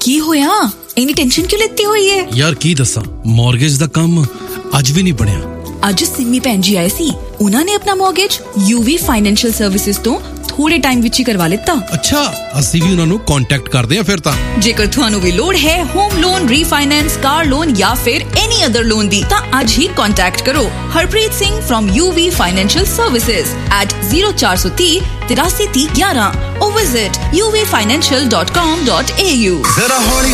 ਕੀ ਹੋਇਆ? ਇੰਨੀ ਟੈਨਸ਼ਨ ਕਿਉਂ ਲੈਤੀ ਹੋਈ ਹੈ? ਯਾਰ ਕੀ ਦੱਸਾਂ, ਮੌਰਗੇਜ ਦਾ ਕੰਮ ਅੱਜ ਵੀ ਨਹੀਂ ਬਣਿਆ। ਅੱਜ ਸਿੰਮੀ ਭੈਣ ਜੀ ਆਏ ਸੀ, ਉਹਨਾਂ ਨੇ ਆਪਣਾ ਮੌਰਗੇਜ UV ਫਾਈਨੈਂਸ਼ੀਅਲ ਸਰਵਿਸਿਜ਼ ਤੋਂ ਥੋੜੇ ਟਾਈਮ ਵਿੱਚ ਹੀ ਕਰਵਾ ਲਿੱਤਾ। ਅੱਛਾ, ਅਸੀਂ ਵੀ ਉਹਨਾਂ ਨੂੰ ਕੰਟੈਕਟ ਕਰਦੇ ਹਾਂ ਫਿਰ ਤਾਂ। ਜੇਕਰ ਤੁਹਾਨੂੰ ਵੀ ਲੋੜ ਹੈ home loan, refinance, car loan ਜਾਂ ਫਿਰ ਐਨੀ ਅਦਰ ਲੋਨ ਦੀ, ਤਾਂ ਅੱਜ ਹੀ ਕੰਟੈਕਟ ਕਰੋ Harpreet Singh from UV Financial Services at 0430 83 30 11 or visit uvfinancial.com.au।